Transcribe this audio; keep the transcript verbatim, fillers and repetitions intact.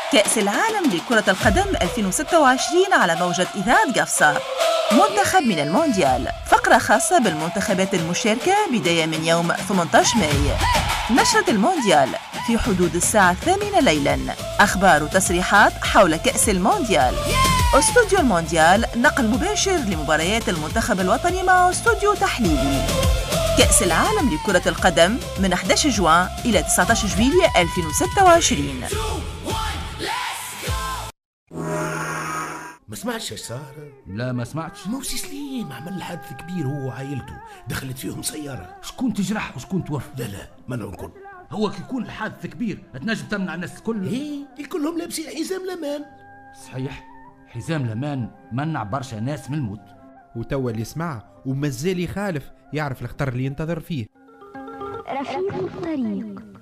كأس العالم لكرة القدم ألفين وستة وعشرين على موجة إذاعة قفصة. منتخب من المونديال، فقرة خاصة بالمنتخبات المشاركة بداية من يوم ثمانية عشر ماي. نشرة المونديال في حدود الساعة الثامنة ليلاً. أخبار وتصريحات حول كأس المونديال. استوديو المونديال نقل مباشر لمباريات المنتخب الوطني مع استوديو تحليلي. كأس العالم لكرة القدم من أحد عشر جوان إلى تسعة عشر جويلية ألفين وستة وعشرين. ما سمعتش ايش صار؟ لا ما سمعتش. موسي سليم عمل حادث كبير هو وعائلته، دخلت فيهم سيارة. شكون تجرح وشكون توفى؟ لا لا ما نقول. هو كي يكون الحادث كبير تنجم تمنع الناس الكل؟ ايه كلهم لابسين حزام الامان. صحيح، حزام الامان منع برشا ناس من الموت. وتوا اللي يسمع ومازال يخالف يعرف الخطر اللي ينتظر فيه. رفيق الطريق.